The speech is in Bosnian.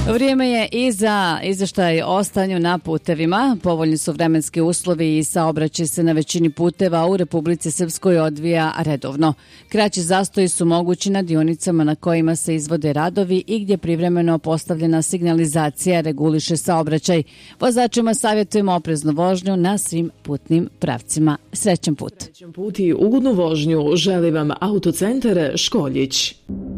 Vrijeme je i za izveštaj o stanju na putevima. Povoljni su vremenski uslovi i saobraćaj se na većini puteva u Republici Srpskoj odvija redovno. Kraći zastoji su mogući na dionicama na kojima se izvode radovi i gdje privremeno postavljena signalizacija reguliše saobraćaj. Vozačima savjetujemo opreznu vožnju na svim putnim pravcima. Srećan put! Srećan put i ugodnu vožnju želi vam Autocentar Školjić.